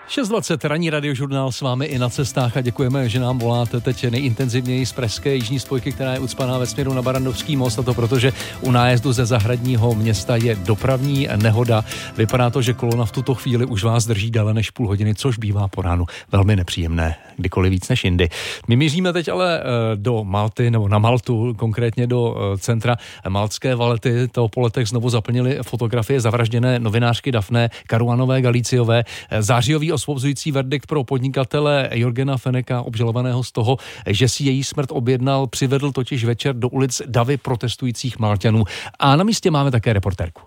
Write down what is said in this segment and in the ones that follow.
6:20, ranní radiožurnál s vámi i na cestách a děkujeme, že nám voláte teď nejintenzivněji z pražské jižní spojky, která je ucpaná ve směru na Barrandovský most, a to protože u nájezdu ze Zahradního města je dopravní nehoda. Vypadá to, že kolona v tuto chvíli už vás drží déle než půl hodiny, což bývá po ránu velmi nepříjemné, kdykoliv víc než jindy. My míříme teď ale do Malty, nebo na Maltu, konkrétně do centra maltské Valety. To po letech znovu zaplnili fotografie zavražděné novinářky Daphné Caruanové Galiciové. Zářijový osvobozující verdikt pro podnikatele Jorgena Feneka, obžalovaného z toho, že si její smrt objednal, přivedl totiž večer do ulic davy protestujících Malťanů. A na místě máme také reportérku.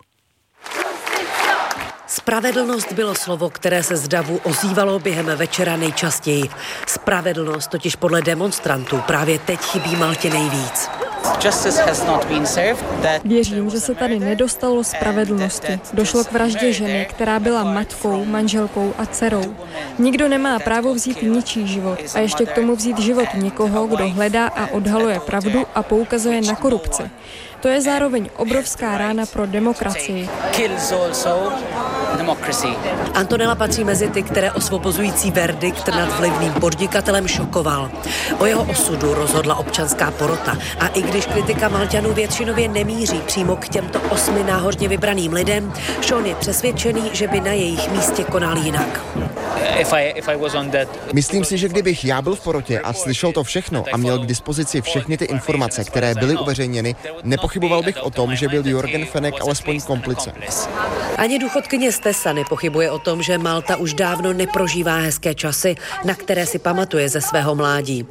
Spravedlnost bylo slovo, které se z davu ozývalo během večera nejčastěji. Spravedlnost totiž podle demonstrantů právě teď chybí Maltě nejvíc. Věřím, že se tady nedostalo spravedlnosti. Došlo k vraždě ženy, která byla matkou, manželkou a dcerou. Nikdo nemá právo vzít ničí život a ještě k tomu vzít život někoho, kdo hledá a odhaluje pravdu a poukazuje na korupci. To je zároveň obrovská rána pro demokracii. Antonella patří mezi ty, které osvobozující verdikt nad vlivným podnikatelem šokoval. O jeho osudu rozhodla občanská porota. A i když kritika Malťanů většinově nemíří přímo k těmto 8 náhodně vybraným lidem, Sean je přesvědčený, že by na jejich místě konal jinak. Myslím si, že kdybych já byl v porotě a slyšel to všechno a měl k dispozici všechny ty informace, které byly uveřejněny, nepochyboval bych o tom, že byl Jorgen Fenek alespoň komplice. Ani důchodkyně Stesa nepochybuje o tom, že Malta už dávno neprožívá hezké časy, na které si pamatuje ze svého mládí.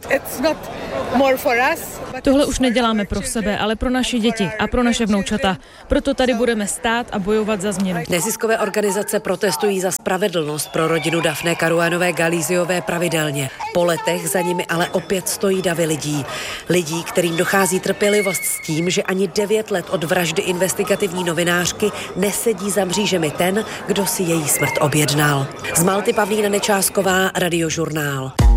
Tohle už neděláme pro sebe, ale pro naše děti a pro naše vnoučata. Proto tady budeme stát a bojovat za změnu. Neziskové organizace protestují za spravedlnost pro rodinu Daphné Caruanové Galiciové pravidelně. Po letech za nimi ale opět stojí davy lidí. Lidí, kterým dochází trpělivost s tím, že ani 9 let od vraždy investigativní novinářky nesedí za mřížemi ten, kdo si její smrt objednal. Z Malty Pavlína Nečásková, Radiožurnál.